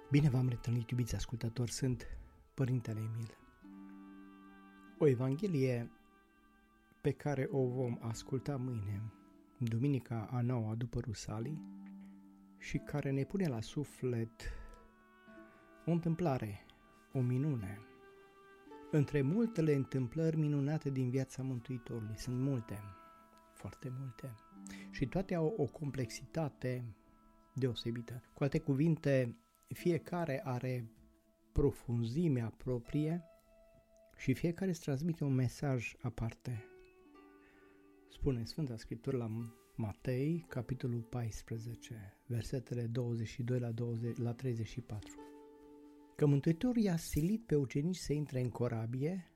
Bine v-am reîntâlnit, iubiți ascultători, sunt Părintele Emil. O evanghelie pe care o vom asculta mâine, duminica a 9-a după Rusalii, și care ne pune la suflet o întâmplare, o minune. Între multele întâmplări minunate din viața Mântuitorului, sunt multe, foarte multe, și toate au o complexitate deosebită. Cu alte cuvinte, fiecare are profunzimea proprie și fiecare îți transmite un mesaj aparte. Spune Sfânta Scriptură la Matei, capitolul 14, versetele 22 la 34, că Mântuitorul i-a silit pe ucenici să intre în corabie,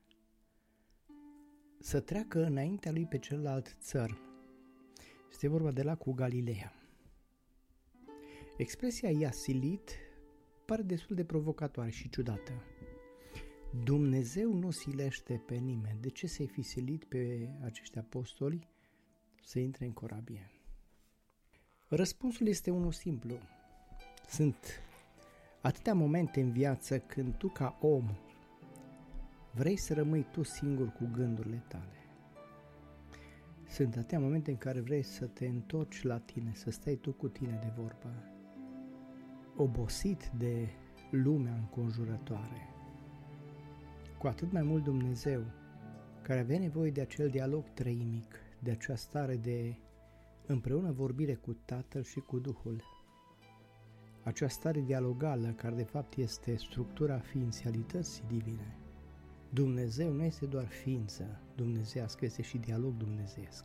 să treacă înaintea lui pe celălalt țăr. Este vorba de lacul Galileea. Expresia i-a silit pare destul de provocatoare și ciudată. Dumnezeu nu silește pe nimeni. De ce să-i fi silit pe acești apostoli să intre în corabie? Răspunsul este unul simplu. Sunt atâtea momente în viață când tu ca om vrei să rămâi tu singur cu gândurile tale. Sunt atâtea momente în care vrei să te întorci la tine, să stai tu cu tine de vorbă, obosit de lumea înconjurătoare. Cu atât mai mult Dumnezeu, care avea nevoie de acel dialog treimic, de acea stare de împreună vorbire cu Tatăl și cu Duhul, acea stare dialogală care de fapt este structura ființialității divine. Dumnezeu nu este doar ființă dumnezeiască, este și dialog dumnezeiesc,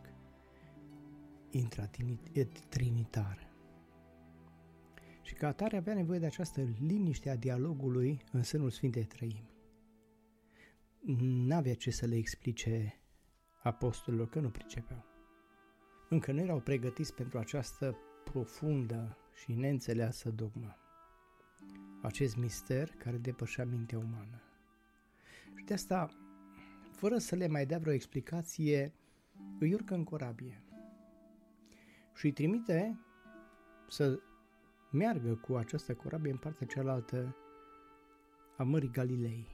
intratrinitar. Și ca atare avea nevoie de această liniște a dialogului în sânul Sfintei Trăimi. N-avea ce să le explice apostolilor, că nu pricepeau. Încă nu erau pregătiți pentru această profundă și neînțeleasă dogmă, acest mister care depășea mintea umană. Și de asta, fără să le mai dea vreo explicație, îi urcă în corabie și îi trimite să meargă cu această corabie în partea cealaltă a Mării Galilei.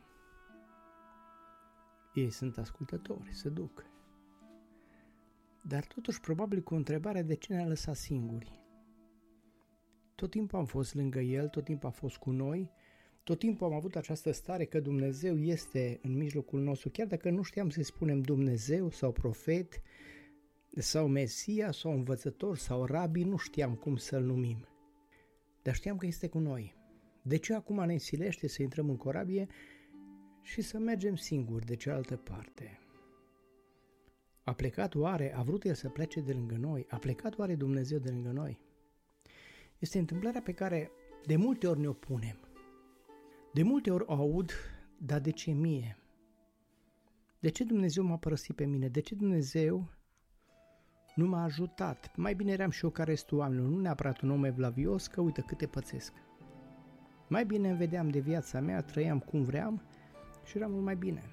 Ei sunt ascultători, se duc. Dar totuși probabil cu întrebarea de ce ne-a lăsat singuri. Tot timpul am fost lângă El, tot timpul a fost cu noi, tot timpul am avut această stare că Dumnezeu este în mijlocul nostru, chiar dacă nu știam să spunem Dumnezeu sau profet sau Mesia sau învățător sau rabi, nu știam cum să-L numim. Dar știam că este cu noi. De ce acum ne silește să intrăm în corabie și să mergem singuri de cealaltă parte? A plecat oare, a vrut El să plece de lângă noi? A plecat oare Dumnezeu de lângă noi? Este întâmplarea pe care de multe ori ne opunem. De multe ori o aud, dar de ce mie? De ce Dumnezeu m-a părăsit pe mine? De ce Dumnezeu nu m-a ajutat? Mai bine eram și eu ca restul oamenilor, nu neapărat un om evlavios, că uite câte pățesc. Mai bine îmi vedeam de viața mea, trăiam cum vreau și eram mult mai bine.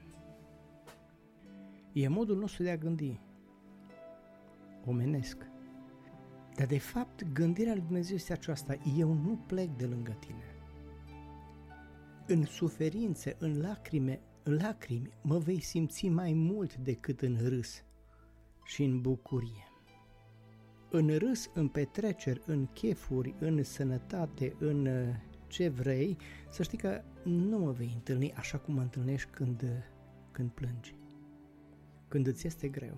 E modul nostru de a gândi, omenesc. Dar de fapt gândirea lui Dumnezeu este aceasta: eu nu plec de lângă tine. În suferințe, în lacrimi mă vei simți mai mult decât în râs și în bucurie. În râs, în petreceri, în chefuri, în sănătate, în ce vrei, să știi că nu mă vei întâlni așa cum mă întâlnești când plângi, când îți este greu.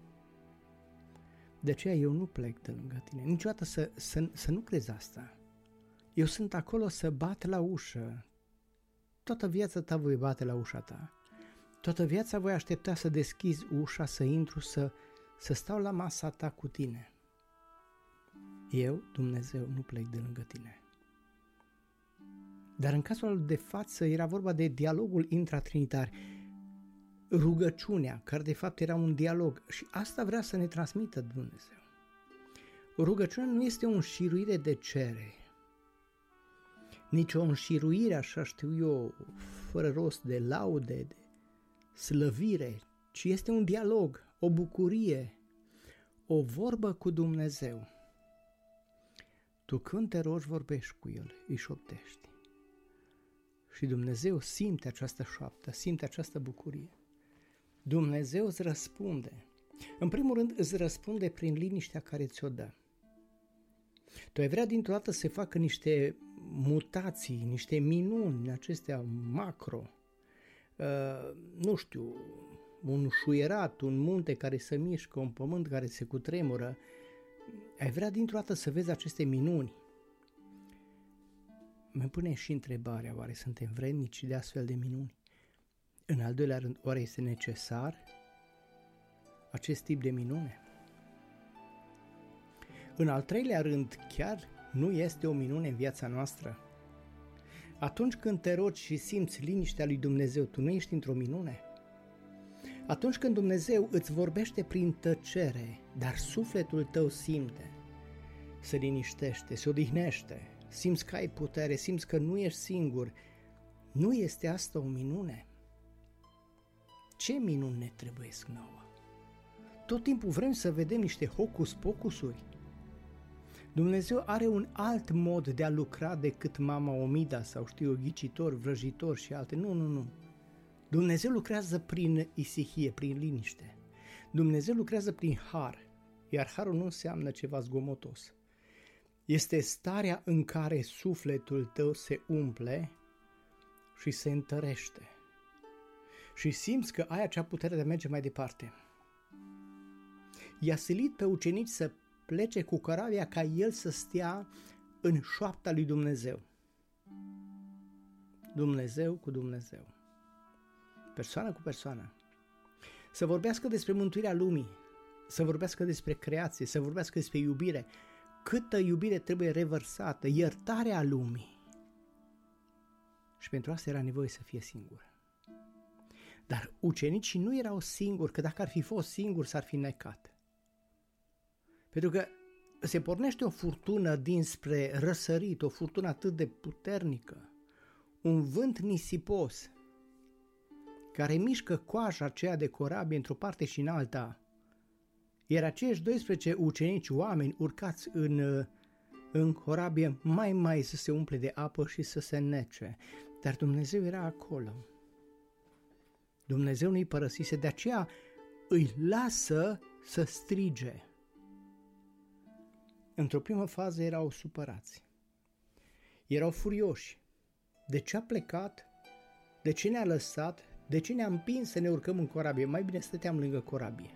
De aceea eu nu plec de lângă tine. Niciodată să nu crezi asta. Eu sunt acolo să bat la ușă. Toată viața ta voi bate la ușa ta. Toată viața voi aștepta să deschizi ușa, să intru, să stau la masa ta cu tine. Eu, Dumnezeu, nu plec de lângă tine. Dar în cazul de față era vorba de dialogul intratrinitar, rugăciunea, care de fapt era un dialog, și asta vrea să ne transmită Dumnezeu. Rugăciunea nu este o înșiruire de cereri, nici o înșiruire, așa știu eu, fără rost, de laude, de slăvire, ci este un dialog, o bucurie, o vorbă cu Dumnezeu. Tu când te rogi, vorbești cu El, îi șoptești. Și Dumnezeu simte această șoaptă, simte această bucurie. Dumnezeu îți răspunde. În primul rând îți răspunde prin liniștea care ți-o dă. Tu ai vrea dintr-o dată să facă niște mutații, niște minuni acestea macro, nu știu, un șuierat, un munte care se mișcă, un pământ care se cutremură. Ai vrea dintr-o dată să vezi aceste minuni. Mă pune și întrebarea, oare suntem vrednici de astfel de minuni? În al doilea rând, oare este necesar acest tip de minune? În al treilea rând, chiar nu este o minune în viața noastră? Atunci când te rogi și simți liniștea lui Dumnezeu, tu nu ești într-o minune? Atunci când Dumnezeu îți vorbește prin tăcere, dar sufletul tău simte, se liniștește, se odihnește, simți că ai putere, simți că nu ești singur, nu este asta o minune? Ce minuni ne trebuiesc nouă? Tot timpul vrem să vedem niște hocus-pocusuri. Dumnezeu are un alt mod de a lucra decât mama Omida sau ghicitor, vrăjitor și alte. Nu. Dumnezeu lucrează prin isihie, prin liniște. Dumnezeu lucrează prin har, iar harul nu înseamnă ceva zgomotos. Este starea în care sufletul tău se umple și se întărește. Și simți că ai acea putere de a merge mai departe. I-a silit pe ucenici să plece cu corabia ca el să stea în șoapta lui Dumnezeu. Dumnezeu cu Dumnezeu. Persoană cu persoană. Să vorbească despre mântuirea lumii, să vorbească despre creație, să vorbească despre iubire. Câtă iubire trebuie revărsată, iertarea lumii. Și pentru asta era nevoie să fie singur. Dar ucenicii nu erau singuri, că dacă ar fi fost singuri s-ar fi necat. Pentru că se pornește o furtună dinspre răsărit, o furtună atât de puternică, un vânt nisipos care mișcă coaja aceea de corabie într-o parte și în alta, iar aceiși 12 ucenici, oameni urcați în corabie, mai să se umple de apă și să se nece. Dar Dumnezeu era acolo. Dumnezeu nu-i părăsise, de aceea îi lasă să strige. Într-o primă fază erau supărați, erau furioși. De ce a plecat? De ce ne-a lăsat? De ce ne-a împins să ne urcăm în corabie? Mai bine stăteam lângă corabie.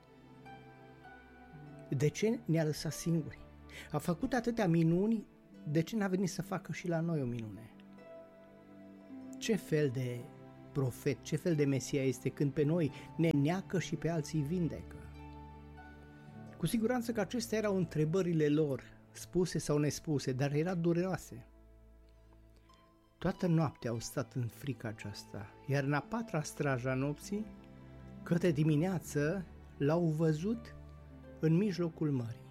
De ce ne-a lăsat singuri? A făcut atâtea minuni, de ce n-a venit să facă și la noi o minune? Ce fel de profet, ce fel de Mesia este când pe noi ne neacă și pe alții vindecă? Cu siguranță că acestea erau întrebările lor, spuse sau nespuse, dar erau dureroase. Toată noaptea au stat în frica aceasta, iar în a patra strajă a nopții, către dimineață, l-au văzut în mijlocul mării.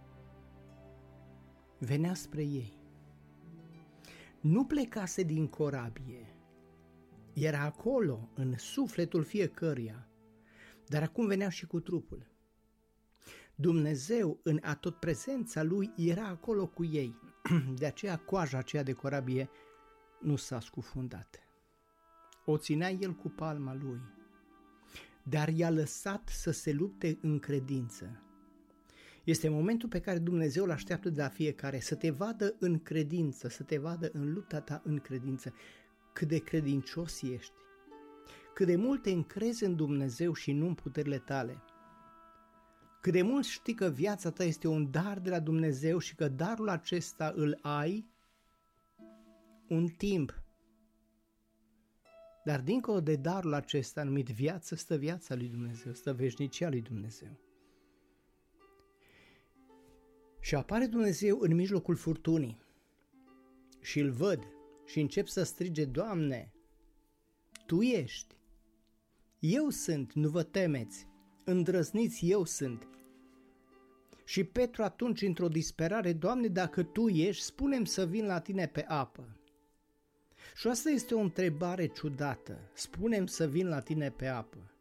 Venea spre ei. Nu plecase din corabie, era acolo, în sufletul fiecăruia, dar acum venea și cu trupul. Dumnezeu, în atotprezența lui, era acolo cu ei. De aceea coaja aceea de corabie nu s-a scufundat. O ținea el cu palma lui, dar i-a lăsat să se lupte în credință. Este momentul pe care Dumnezeu îl așteaptă de la fiecare, să te vadă în credință, să te vadă în lupta ta în credință. Cât de credincios ești, cât de mult te încrezi în Dumnezeu și nu în puterile tale. Cât de mult știi că viața ta este un dar de la Dumnezeu și că darul acesta îl ai un timp. Dar dincolo de darul acesta numit viață, stă viața lui Dumnezeu, stă veșnicia lui Dumnezeu. Și apare Dumnezeu în mijlocul furtunii și îl văd și încep să strige: Doamne, Tu ești, eu sunt, nu vă temeți, îndrăzniți, eu sunt. Și Petru atunci, într-o disperare: Doamne, dacă Tu ești, spune-mi să vin la Tine pe apă. Și asta este o întrebare ciudată: spune-mi să vin la Tine pe apă.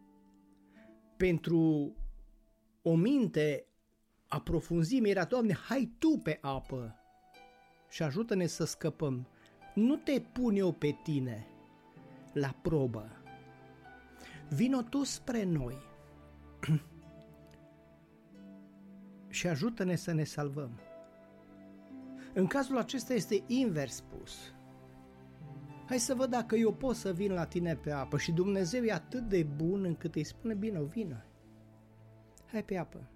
Pentru o minte a profunzimii era: Doamne, hai Tu pe apă și ajută-ne să scăpăm. Nu te pun eu pe tine la probă. Vino tu spre noi și ajută-ne să ne salvăm. În cazul acesta este invers spus. Hai să văd dacă eu pot să vin la tine pe apă. Și Dumnezeu e atât de bun încât îi spune, bine, vină. Hai pe apă.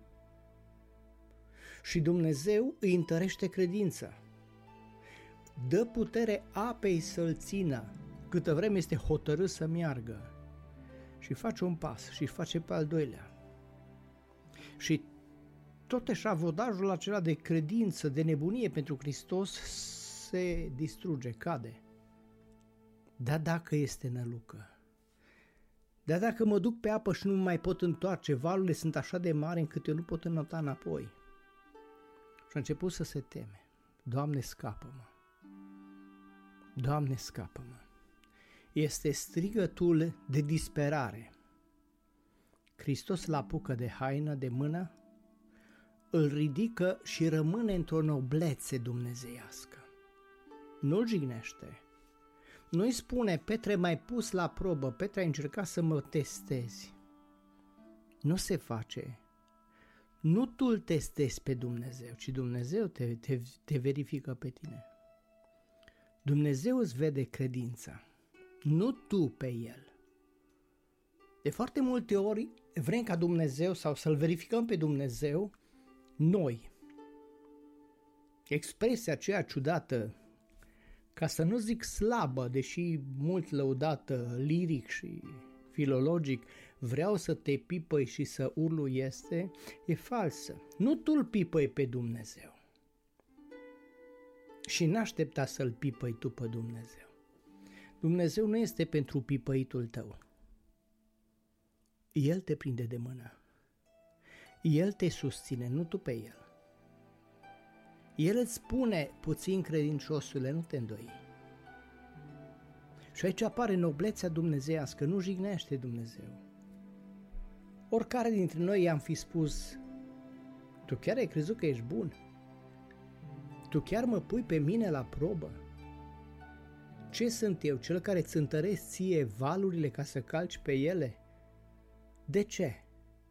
Și Dumnezeu îi întărește credința. Dă putere apei să-l țină, câtă vreme este hotărât să meargă. Și face un pas și face pe al doilea. Și tot eșavodajul acela de credință, de nebunie pentru Hristos se distruge, cade. Dar dacă este nălucă, dar dacă mă duc pe apă și nu mai pot întoarce, valurile sunt așa de mari încât eu nu pot înota înapoi. Și a început să se teme. Doamne, scapă-mă! Doamne, scapă-mă! Este strigătul de disperare. Hristos îl apucă de haină, de mână, îl ridică și rămâne într-o noblețe dumnezeiască. Nu-l jignește. Nu-i spune, Petre, m-ai pus la probă, Petre, ai încercat să mă testezi. Nu se face. Nu tu îl testezi pe Dumnezeu, ci Dumnezeu te verifică pe tine. Dumnezeu îți vede credința, nu tu pe El. De foarte multe ori vrem ca Dumnezeu sau să-L verificăm pe Dumnezeu noi. Expresia aceea ciudată, ca să nu zic slabă, deși mult lăudată liric și filologic, vreau să te pipăi și să urluieste, e falsă. Nu tu îl pipăi pe Dumnezeu. Și n-aștepta să-l pipăi tu pe Dumnezeu. Dumnezeu nu este pentru pipăitul tău. El te prinde de mână. El te susține, nu tu pe El. El îți spune, puțin credinciosule, nu te îndoi. Și aici apare noblețea dumnezeiască, nu jignește Dumnezeu. Oricare dintre noi i-am fi spus, tu chiar ai crezut că ești bun? Tu chiar mă pui pe mine la probă? Ce sunt eu, cel care îți întăresc ție valurile ca să calci pe ele? De ce?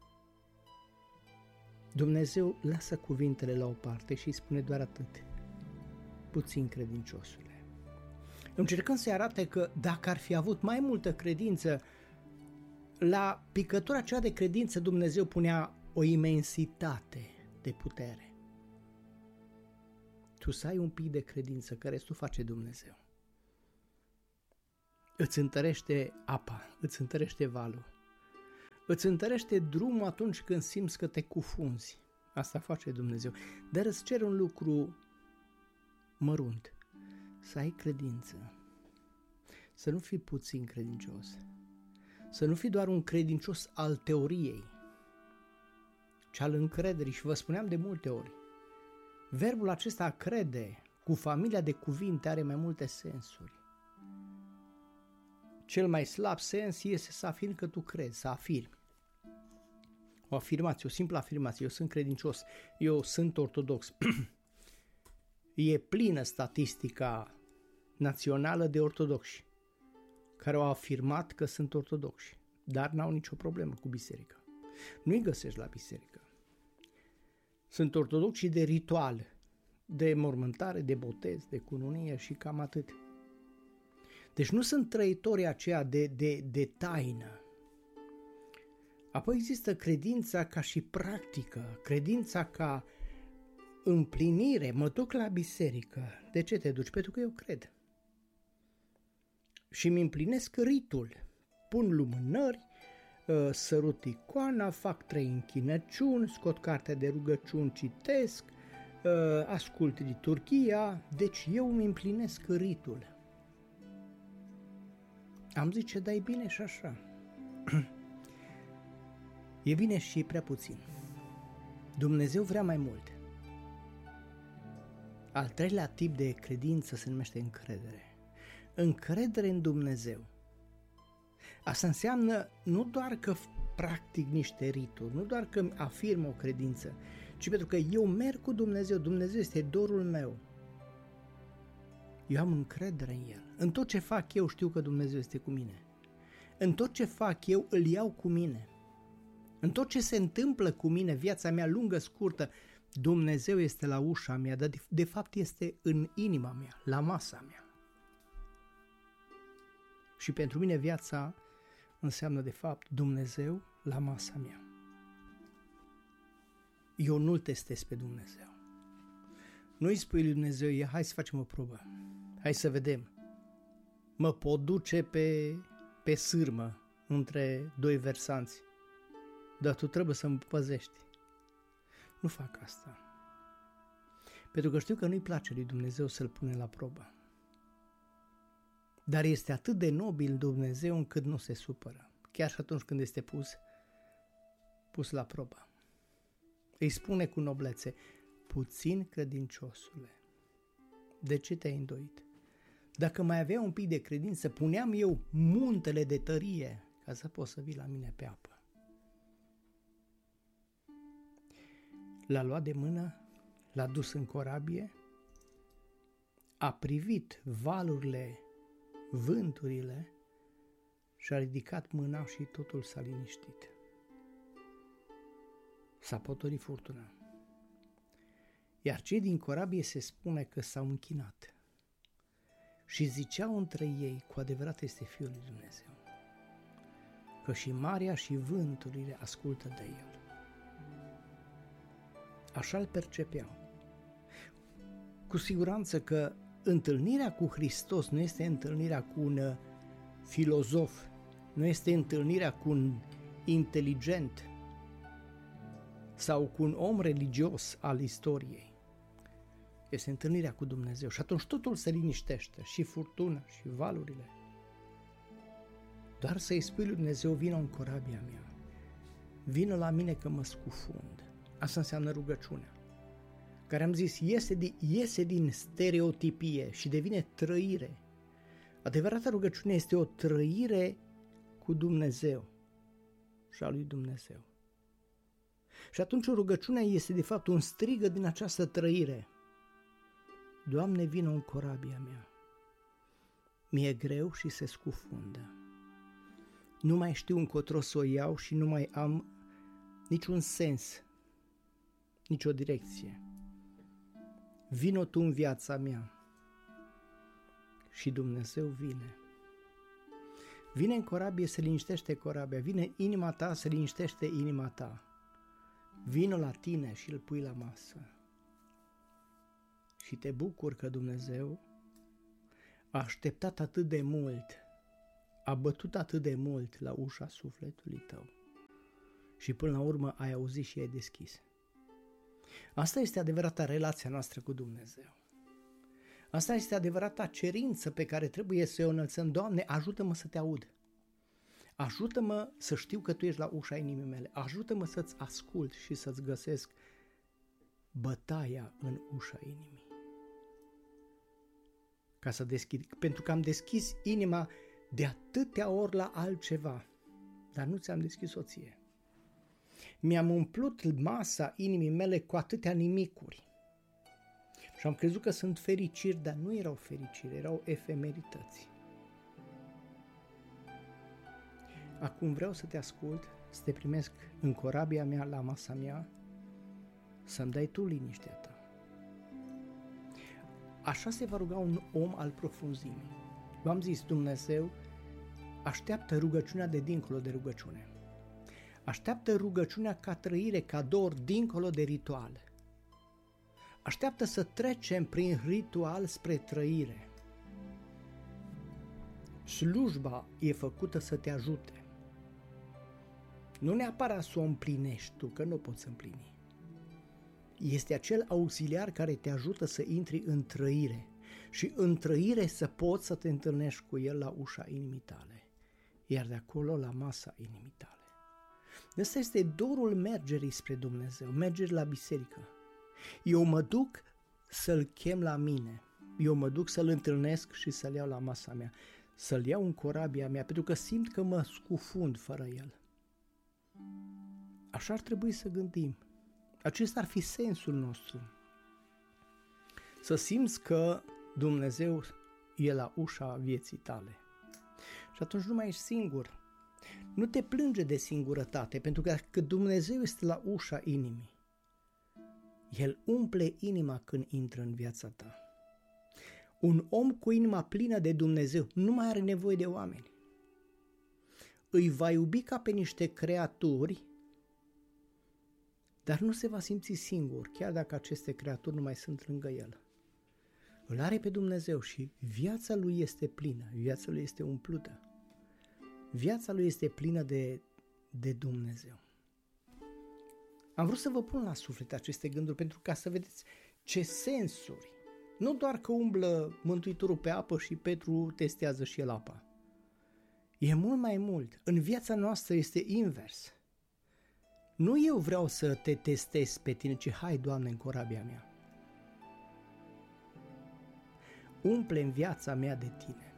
Dumnezeu lasă cuvintele la o parte și îi spune doar atât. Puțin credinciosule. Încercând să-i arate că dacă ar fi avut mai multă credință, la picătura aceea de credință Dumnezeu punea o imensitate de putere. Tu să ai un pic de credință, că restul face Dumnezeu. Îți întărește apa, îți întărește valul. Îți întărește drumul atunci când simți că te cufunzi. Asta face Dumnezeu. Dar îți cere un lucru mărunt. Să ai credință. Să nu fii puțin credincios. Să nu fii doar un credincios al teoriei, ci al încrederii. Și vă spuneam de multe ori, verbul acesta crede, cu familia de cuvinte, are mai multe sensuri. Cel mai slab sens este să afirmi că tu crezi, să afirmi. O afirmație, o simplă afirmație, eu sunt credincios, eu sunt ortodox. E plină statistica națională de ortodoxi care au afirmat că sunt ortodoxi, dar n-au nicio problemă cu biserica. Nu-i găsești la biserică. Sunt ortodoxi de ritual, de mormântare, de botez, de cununie și cam atât. Deci nu sunt trăitorii aceia de taină. Apoi există credința ca și practică, credința ca împlinire. Mă duc la biserică. De ce te duci? Pentru că eu cred. Și îmi împlinesc ritul. Pun lumânări, sărut icoana, fac 3 închinăciuni, scot cartea de rugăciuni, citesc, ascult liturghia. Deci eu îmi împlinesc ritul. Am zice, da, e bine și așa. E bine și e prea puțin. Dumnezeu vrea mai mult. Al treilea tip de credință se numește încredere. Încredere în Dumnezeu. Asta înseamnă nu doar că practic niște rituri, nu doar că afirm o credință, ci pentru că eu merg cu Dumnezeu, Dumnezeu este dorul meu. Eu am încredere în El. În tot ce fac eu știu că Dumnezeu este cu mine. În tot ce fac eu îl iau cu mine. În tot ce se întâmplă cu mine, viața mea lungă, scurtă, Dumnezeu este la ușa mea, dar de fapt este în inima mea, la masa mea. Și pentru mine viața înseamnă de fapt Dumnezeu la masa mea. Eu nu-L testez pe Dumnezeu. Nu-i spui lui Dumnezeu, hai să facem o probă, hai să vedem. Mă pot duce pe sârmă între doi versanți, dar tu trebuie să-mi păzești. Nu fac asta. Pentru că știu că nu-i place lui Dumnezeu să-L pune la probă. Dar este atât de nobil Dumnezeu încât nu se supără. Chiar și atunci când este pus la probă. Îi spune cu noblețe, puțin credinciosule, de ce te-ai îndoit? Dacă mai avea un pic de credință, puneam eu muntele de tărie ca să poți să vii la mine pe apă. L-a luat de mână, l-a dus în corabie, a privit valurile, vânturile și a ridicat mâna și totul s-a liniștit. S-a potolit furtuna. Iar cei din corabie se spune că s-au închinat și ziceau între ei, cu adevărat este Fiul lui Dumnezeu, că și marea și vânturile ascultă de El. Așa îl percepeau. Cu siguranță că întâlnirea cu Hristos nu este întâlnirea cu un filozof, nu este întâlnirea cu un inteligent sau cu un om religios al istoriei. Este întâlnirea cu Dumnezeu și atunci totul se liniștește, și furtuna, și valurile. Doar să-i spui lui Dumnezeu, vină în corabia mea, vină la mine că mă scufund. Asta înseamnă rugăciunea, care am zis iese din stereotipie și devine trăire. Adevărata rugăciune este o trăire cu Dumnezeu și a lui Dumnezeu. Și atunci rugăciunea este de fapt un strigă din această trăire. Doamne, vină în corabia mea. Mi-e greu și se scufundă. Nu mai știu încotro să o iau și nu mai am niciun sens, nicio direcție. Vino Tu în viața mea. Și Dumnezeu vine. Vine în corabie, se liniștește corabia. Vine inima ta, se liniștește inima ta. Vino la tine și îl pui la masă. Și te bucuri că Dumnezeu a așteptat atât de mult, a bătut atât de mult la ușa sufletului tău. Și până la urmă ai auzit și ai deschis. Asta este adevărata relația noastră cu Dumnezeu. Asta este adevărata cerință pe care trebuie să o înălțăm. Doamne, ajută-mă să Te aud. Ajută-mă să știu că Tu ești la ușa inimii mele. Ajută-mă să-ți ascult și să-ți găsesc bătaia în ușa inimii. Ca să deschid, pentru că am deschis inima de atâtea ori la altceva, dar nu ți-am deschis-o ție. Mi-am umplut masa inimii mele cu atâtea nimicuri. Și am crezut că sunt fericiri, dar nu erau fericiri, erau efemerități. Acum vreau să te ascult, să te primesc în corabia mea, la masa mea, să-mi dai Tu liniștea Ta. Așa se va ruga un om al profunzimii. V-am zis, Dumnezeu așteaptă rugăciunea de dincolo de rugăciune. Așteaptă rugăciunea ca trăire, ca dor, dincolo de ritual. Așteaptă să trecem prin ritual spre trăire. Slujba e făcută să te ajute. Nu neapărat să o împlinești tu, că nu o poți împlini. Este acel auxiliar care te ajută să intri în trăire și în trăire să poți să te întâlnești cu El la ușa inimii tale, iar de acolo la masa inimii tale. Ăsta este dorul mergerii spre Dumnezeu, mergerii la biserică. Eu mă duc să-L chem la mine, eu mă duc să-L întâlnesc și să-L iau la masa mea, să-L iau în corabia mea, pentru că simt că mă scufund fără El. Așa ar trebui să gândim. Acesta ar fi sensul nostru. Să simți că Dumnezeu e la ușa vieții tale. Și atunci nu mai ești singur. Nu te plânge de singurătate, pentru că dacă Dumnezeu este la ușa inimii, El umple inima când intră în viața ta. Un om cu inima plină de Dumnezeu nu mai are nevoie de oameni. Îi va iubi ca pe niște creaturi, dar nu se va simți singur, chiar dacă aceste creaturi nu mai sunt lângă el. Îl are pe Dumnezeu și viața lui este plină, viața lui este umplută. Viața lui este plină de Dumnezeu. Am vrut să vă pun la suflet aceste gânduri pentru ca să vedeți ce sensuri. Nu doar că umblă Mântuitorul pe apă și Petru testează și el apa. E mult mai mult. În viața noastră este invers. Nu eu vreau să te testez pe tine, ci hai, Doamne, în corabia mea. Umple în viața mea de tine.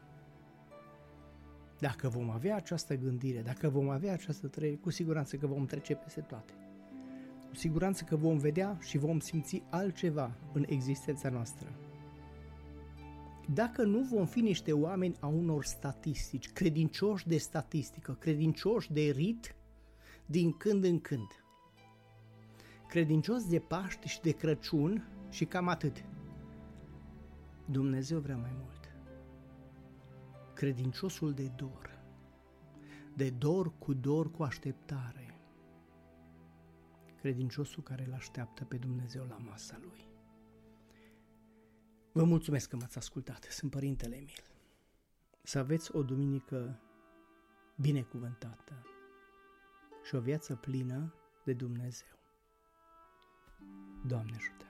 Dacă vom avea această gândire, dacă vom avea această trăire, cu siguranță că vom trece peste toate. Cu siguranță că vom vedea și vom simți altceva în existența noastră. Dacă nu vom fi niște oameni a unor statistici, credincioși de statistică, credincioși de rit din când în când, credincioși de Paști și de Crăciun și cam atât, Dumnezeu vrea mai mult. Credinciosul de dor cu așteptare, credinciosul care îl așteaptă pe Dumnezeu la masa lui. Vă mulțumesc că m-ați ascultat. Sunt Părintele Emil. Să aveți o duminică binecuvântată și o viață plină de Dumnezeu. Doamne ajută!